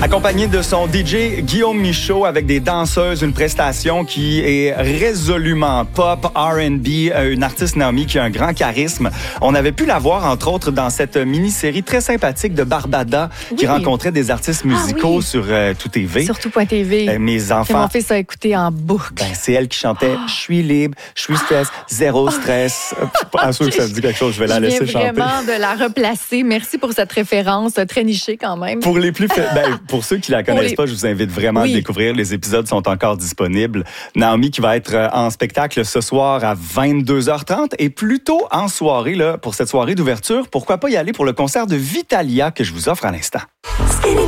Accompagné de son DJ Guillaume Michaud avec des danseuses, une prestation qui est résolument pop, R&B, une artiste Naomi qui a un grand charisme. On avait pu la voir entre autres dans cette mini-série très sympathique de Barbada qui rencontrait des artistes musicaux sur Tout TV. Sur Tout.tv. Mes enfants. Ils m'ont fait ça écouter en boucle. C'est elle qui chantait « Je suis libre, je suis stress, zéro stress ». Pas sûr que ça me dit quelque chose, je vais la laisser chanter. Je viens vraiment de la replacer. Merci pour cette référence très nichée quand même. Pour les plus pour ceux qui la connaissent pas, je vous invite vraiment à le découvrir. Les épisodes sont encore disponibles. Naomi qui va être en spectacle ce soir à 22h30 et plus tôt en soirée là, pour cette soirée d'ouverture. Pourquoi pas y aller pour le concert de Vitalia que je vous offre à l'instant.